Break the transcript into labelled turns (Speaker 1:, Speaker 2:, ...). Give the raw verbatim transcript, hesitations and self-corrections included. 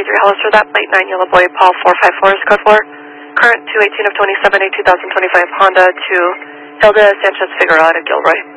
Speaker 1: three Hollister, that plate nine Yellow Boy, Paul four five four is code four. Current two eighteen of twenty-seven, a two thousand twenty-five Honda to Hilda Sanchez Figueroa at Gilroy.